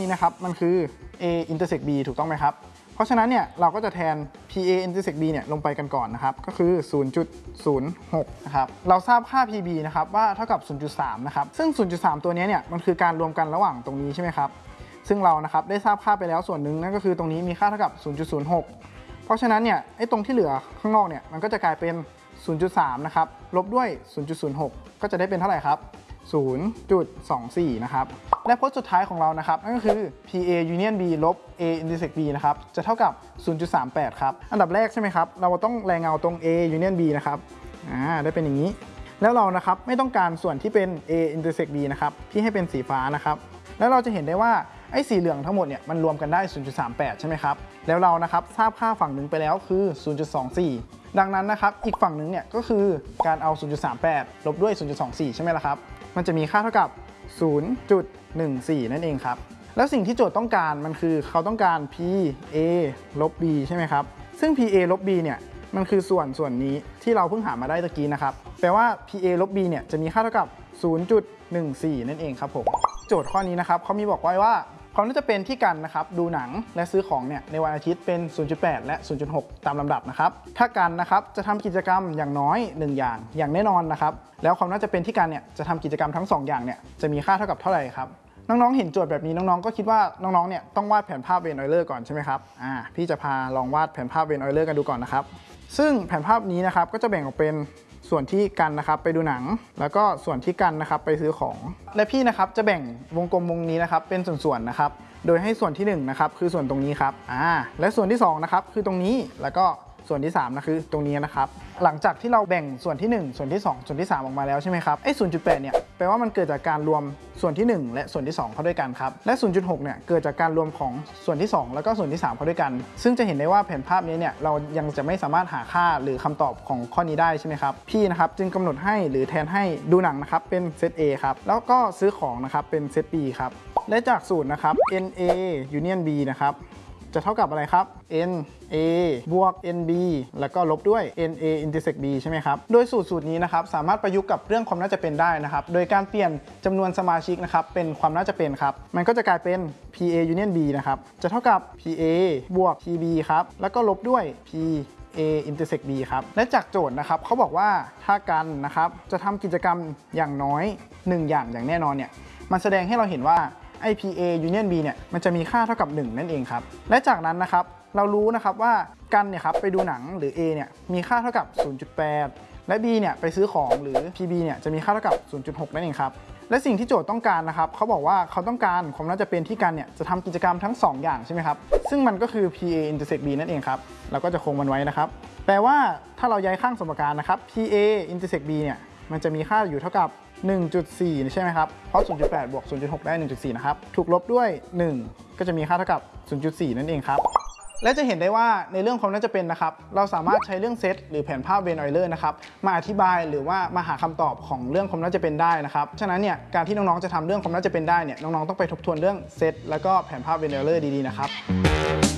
นี้นะครับมันคือ a intersect b ถูกต้องไหมครับเพราะฉะนั้นเนี่ยเราก็จะแทน PA intersect B เนี่ยลงไปกันก่อนนะครับก็คือ 0.06 นะครับเราทราบค่า PB นะครับว่าเท่ากับ 0.3 นะครับซึ่ง 0.3 ตัวนี้เนี่ยมันคือการรวมกันระหว่างตรงนี้ใช่ไหมครับซึ่งเรานะครับได้ทราบค่าไปแล้วส่วนหนึ่งนั่นก็คือตรงนี้มีค่าเท่ากับ 0.06 เพราะฉะนั้นเนี่ยไอ้ตรงที่เหลือข้างนอกเนี่ยมันก็จะกลายเป็น 0.3 นะครับลบด้วย 0.06 ก็จะได้เป็นเท่าไหร่ครับ 0.24 นะครับและพจน์สุดท้ายของเรานะครับนั่นก็คือ PA union B ลบ A intersect B นะครับจะเท่ากับ 0.38 ครับอันดับแรกใช่ไหมครับเราต้องแรงเงาตรง A union B นะครับได้เป็นอย่างนี้แล้วเรานะครับไม่ต้องการส่วนที่เป็น A intersect B นะครับที่ให้เป็นสีฟ้านะครับแล้วเราจะเห็นได้ว่าไอ้สีเหลืองทั้งหมดเนี่ยมันรวมกันได้ 0.38 ใช่ไหมครับแล้วเรานะครับทราบค่าฝั่งหนึ่งไปแล้วคือ 0.24 ดังนั้นนะครับอีกฝั่งหนึ่งเนี่ยก็คือการเอา 0.38 ลบด้วย 0.24 ใช่ไหมล่ะครับมันจะมีค่าเท่ากับ 0.14 นั่นเองครับแล้วสิ่งที่โจทย์ต้องการมันคือเขาต้องการ PA ลบ B ใช่ไหมครับซึ่ง PA ลบ B เนี่ยมันคือส่วนนี้ที่เราเพิ่งหามาได้ตะกี้นะครับแปลว่า PA ลบ B เนี่ยจะมีค่าเท่ากับ 0.14 นั่นเองครับผมโจทย์ข้อนี้นะครับเขามีบอกไว้ว่าความน่าจะเป็นที่กันนะครับดูหนังและซื้อของเนี่ยในวันอาทิตย์เป็น 0.8 และ 0.6 ตามลำดับนะครับถ้ากันนะครับจะทำกิจกรรมอย่างน้อย1อย่างแน่นอนนะครับแล้วความน่าจะเป็นที่กันเนี่ยจะทำกิจกรรมทั้ง2อย่างเนี่ยจะมีค่าเท่ากับเท่าไหร่ครับน้องๆเห็นโจทย์แบบนี้น้องๆก็คิดว่าน้องๆเนี่ยต้องวาดแผนภาพเวนออยเลอร์ก่อนใช่ไหมครับพี่จะพาลองวาดแผนภาพเวนออยเลอร์กันดูก่อนนะครับซึ่งแผนภาพนี้นะครับก็จะแบ่งออกเป็นส่วนที่กันนะครับไปดูหนังแล้วก็ส่วนที่กันนะครับไปซื้อของและพี่นะครับจะแบ่งวงกลมวงนี้นะครับเป็นส่วนๆนะครับโดยให้ส่วนที่1นะครับคือส่วนตรงนี้ครับและส่วนที่2นะครับคือตรงนี้แล้วก็ส่วนที่3นะคือตรงนี้นะครับหลังจากที่เราแบ่งส่วนที่1ส่วนที่2ส่วนที่3ออกมาแล้วใช่ไหมครับไอ้ 0.8 เนี่ยแปลว่ามันเกิดจากการรวมส่วนที่1และส่วนที่2เข้าด้วยกันครับและ 0.6 เนี่ยเกิดจากการรวมของส่วนที่2แล้วก็ส่วนที่3เข้าด้วยกันซึ่งจะเห็นได้ว่าแผนภาพนี้เนี่ยเรายังจะไม่สามารถหาค่าหรือคำตอบของข้อนี้ได้ใช่ไหมครับพี่นะครับจึงกำหนดให้หรือแทนให้ดูหนังนะครับเป็นเซต A ครับแล้วก็ซื้อของนะครับเป็นเซต B ครับและจากสูตรนะครับ NA union B นะครับจะเท่ากับอะไรครับ NA บวก NB แล้วก็ลบด้วย NA intersect B ใช่ไหมครับโดยสูตรนี้นะครับสามารถประยุกต์กับเรื่องความน่าจะเป็นได้นะครับโดยการเปลี่ยนจำนวนสมาชิกนะครับเป็นความน่าจะเป็นครับมันก็จะกลายเป็น PA union B นะครับจะเท่ากับ PA บวก PB ครับแล้วก็ลบด้วย PA intersect B ครับและจากโจทย์นะครับเขาบอกว่าถ้ากันนะครับจะทำกิจกรรมอย่างน้อย1อย่างแน่นอนเนี่ยมันแสดงให้เราเห็นว่าPA union B เนี่ยมันจะมีค่าเท่ากับ1นั่นเองครับและจากนั้นนะครับเรารู้นะครับว่ากันเนี่ยครับไปดูหนังหรือ A เนี่ยมีค่าเท่ากับ 0.8 และ B เนี่ยไปซื้อของหรือ PB เนี่ยจะมีค่าเท่ากับ 0.6 นั่นเองครับและสิ่งที่โจทย์ต้องการนะครับเขาบอกว่าเขาต้องการความน่าจะเป็นที่กันเนี่ยจะทำกิจกรรมทั้ง2อย่างใช่ไหมครับซึ่งมันก็คือ PA intersect B นั่นเองครับเราก็จะคงมันไว้นะครับแปลว่าถ้าเราย้ายข้างสมการนะครับ PA intersect B เนี่ยมันจะมีค่าอยู่เท่ากับ1.4 ใช่ไหมครับเพราะ 0.8 บวก 0.6 ได้ 1.4 นะครับถูกลบด้วย1ก็จะมีค่าเท่ากับ 0.4 นั่นเองครับและจะเห็นได้ว่าในเรื่องความน่าจะเป็นนะครับเราสามารถใช้เรื่องเซตหรือแผนภาพเวนออยเลอร์นะครับมาอธิบายหรือว่ามาหาคำตอบของเรื่องความน่าจะเป็นได้นะครับฉะนั้นเนี่ยการที่น้องๆจะทำเรื่องความน่าจะเป็นได้เนี่ยน้องๆต้องไปทบทวนเรื่องเซตแล้วก็แผนภาพเวนออยเลอร์ดีๆนะครับ